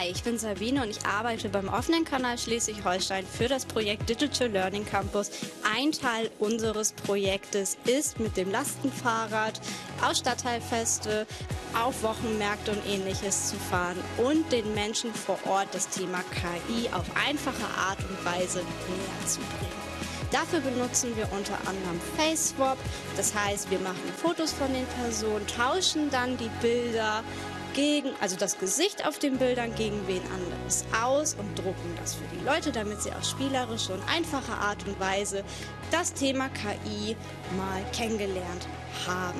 Hi, ich bin Sabine und ich arbeite beim offenen Kanal Schleswig-Holstein für das Projekt Digital Learning Campus. Ein Teil unseres Projektes ist, mit dem Lastenfahrrad auf Stadtteilfeste, auf Wochenmärkte und Ähnliches zu fahren und den Menschen vor Ort das Thema KI auf einfache Art und Weise näher zu bringen. Dafür benutzen wir unter anderem FaceSwap, das heißt, wir machen Fotos von den Personen, tauschen dann die Bilder also das Gesicht auf den Bildern gegen wen anderes aus und drucken das für die Leute, damit sie auf spielerische und einfache Art und Weise das Thema KI mal kennengelernt haben.